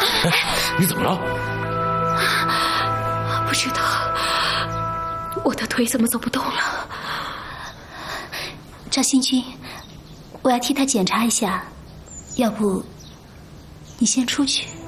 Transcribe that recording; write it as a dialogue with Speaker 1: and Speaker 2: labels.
Speaker 1: 你怎么了？
Speaker 2: 不知道，我的腿怎么走不动了？
Speaker 3: 赵新军，我要替他检查一下，要不你先出去。